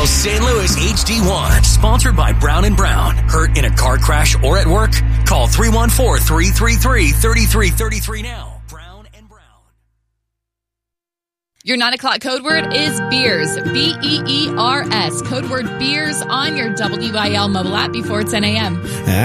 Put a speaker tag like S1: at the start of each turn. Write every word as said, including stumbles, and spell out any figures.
S1: Saint Louis H D one. Sponsored by Brown and Brown. Hurt in a car crash or at work? Call three one four, three three three, three three three three now. Brown and Brown.
S2: Your nine o'clock code word is beers. B E E R S. Code word beers on your W I L mobile app before ten a.m.